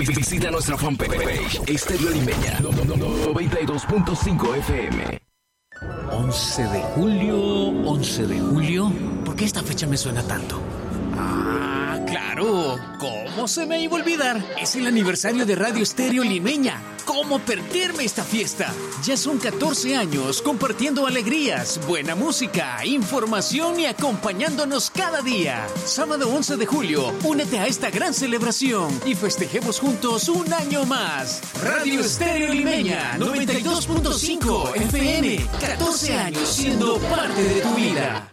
Visita nuestra fanpage Estéreo Limeña 92.5 FM. 11 de julio. ¿Por qué esta fecha me suena tanto? Ah, claro. ¿Cómo se me iba a olvidar? Es el aniversario de Radio Estéreo Limeña. ¿Cómo perderme esta fiesta? Ya son 14 años compartiendo alegrías, buena música, información y acompañándonos cada día. Sábado 11 de julio, únete a esta gran celebración y festejemos juntos un año más. Radio Estéreo Limeña 92.5 FM. 14 años siendo parte de tu vida.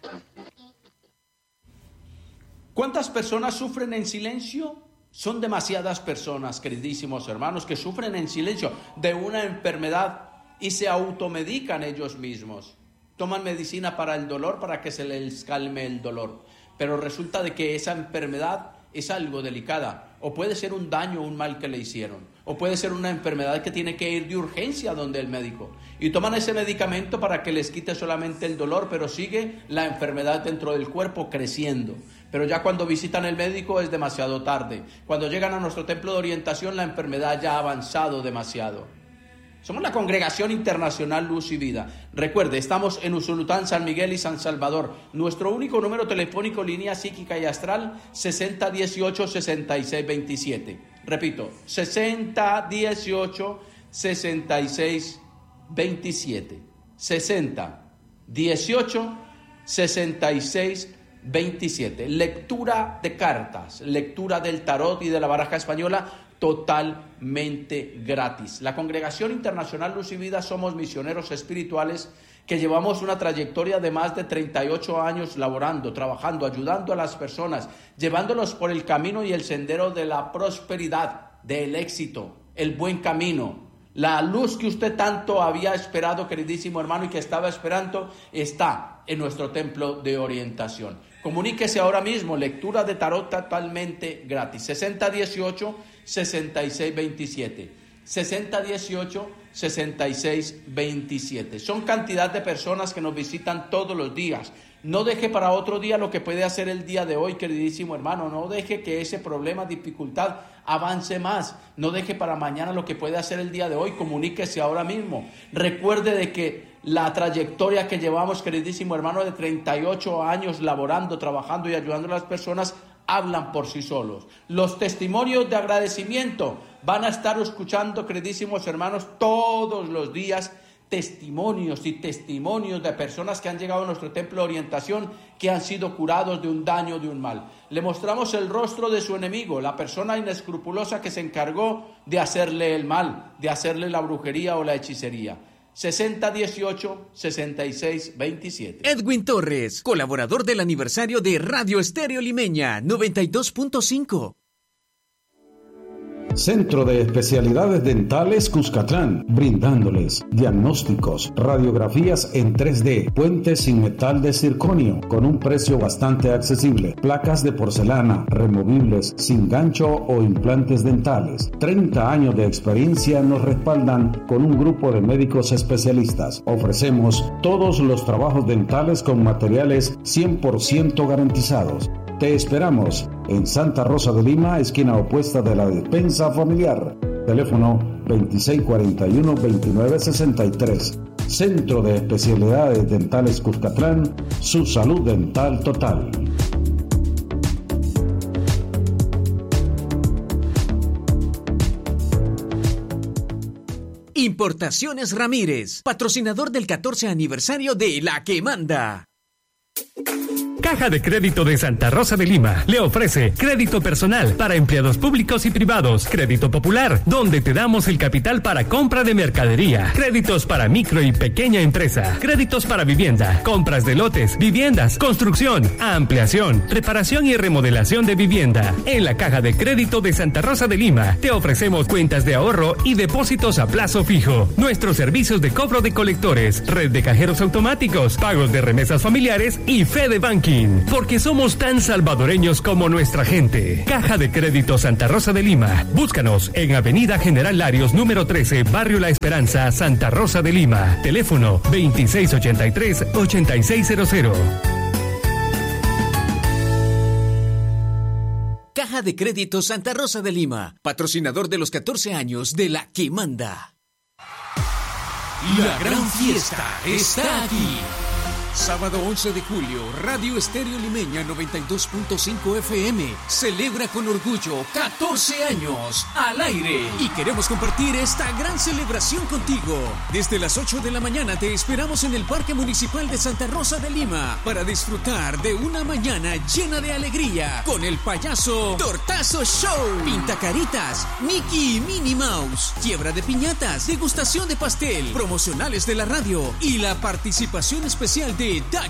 ¿Cuántas personas sufren en silencio? Son demasiadas personas, queridísimos hermanos, que sufren en silencio de una enfermedad y se automedican ellos mismos. Toman medicina para el dolor para que se les calme el dolor. Pero resulta de que esa enfermedad es algo delicada. O puede ser un daño o un mal que le hicieron. O puede ser una enfermedad que tiene que ir de urgencia donde el médico. Y toman ese medicamento para que les quite solamente el dolor, pero sigue la enfermedad dentro del cuerpo creciendo. Pero ya cuando visitan el médico es demasiado tarde. Cuando llegan a nuestro templo de orientación, la enfermedad ya ha avanzado demasiado. Somos la Congregación Internacional Luz y Vida. Recuerde, estamos en Usulután, San Miguel y San Salvador. Nuestro único número telefónico, línea psíquica y astral, 6018-6627. Repito, 6018-6627. 6018-6627. 27. Lectura de cartas, lectura del tarot y de la baraja española totalmente gratis. La Congregación Internacional Luz y Vida somos misioneros espirituales que llevamos una trayectoria de más de 38 años laborando, trabajando, ayudando a las personas, llevándolos por el camino y el sendero de la prosperidad, del éxito, el buen camino. La luz que usted tanto había esperado, queridísimo hermano, y que estaba esperando, está en nuestro templo de orientación. Comuníquese ahora mismo, lectura de tarot totalmente gratis, 6018-6627, 6018-6627. Son cantidad de personas que nos visitan todos los días. No deje para otro día lo que puede hacer el día de hoy, queridísimo hermano. No deje que ese problema, dificultad, avance más. No deje para mañana lo que puede hacer el día de hoy. Comuníquese ahora mismo. Recuerde de que la trayectoria que llevamos, queridísimo hermano, de 38 años laborando, trabajando y ayudando a las personas, hablan por sí solos. Los testimonios de agradecimiento van a estar escuchando, queridísimos hermanos, todos los días. Testimonios y testimonios de personas que han llegado a nuestro templo de orientación, que han sido curados de un daño, de un mal. Le mostramos el rostro de su enemigo, la persona inescrupulosa que se encargó de hacerle el mal, de hacerle la brujería o la hechicería. 6018-6627. Edwin Torres, colaborador del aniversario de Radio Estéreo Limeña 92.5. Centro de Especialidades Dentales Cuscatlán, brindándoles diagnósticos, radiografías en 3D, puentes sin metal de circonio, con un precio bastante accesible, placas de porcelana, removibles, sin gancho o implantes dentales. 30 años de experiencia nos respaldan con un grupo de médicos especialistas. Ofrecemos todos los trabajos dentales con materiales 100% garantizados. Te esperamos en Santa Rosa de Lima, esquina opuesta de la Despensa Familiar. Teléfono 2641-2963. Centro de Especialidades Dentales Cuscatlán, su salud dental total. Importaciones Ramírez, patrocinador del 14 aniversario de La Que Manda. Caja de Crédito de Santa Rosa de Lima le ofrece crédito personal para empleados públicos y privados, crédito popular, donde te damos el capital para compra de mercadería, créditos para micro y pequeña empresa, créditos para vivienda, compras de lotes, viviendas, construcción, ampliación, reparación y remodelación de vivienda. En la Caja de Crédito de Santa Rosa de Lima te ofrecemos cuentas de ahorro y depósitos a plazo fijo, nuestros servicios de cobro de colectores, red de cajeros automáticos, pagos de remesas familiares y Fede Banking. Porque somos tan salvadoreños como nuestra gente. Caja de Crédito Santa Rosa de Lima. Búscanos en Avenida General Larios, número 13, Barrio La Esperanza, Santa Rosa de Lima. Teléfono 2683-8600. Caja Caja de Crédito Santa Rosa de Lima, patrocinador de los 14 años de La Que Manda. La gran fiesta está aquí. Sábado 11 de julio, Radio Estéreo Limeña 92.5 FM celebra con orgullo 14 años al aire y queremos compartir esta gran celebración contigo. Desde las 8 de la mañana te esperamos en el Parque Municipal de Santa Rosa de Lima para disfrutar de una mañana llena de alegría con el payaso Tortazo Show, Pintacaritas, Mickey y Minnie Mouse, quiebra de piñatas, degustación de pastel, promocionales de la radio y la participación especial de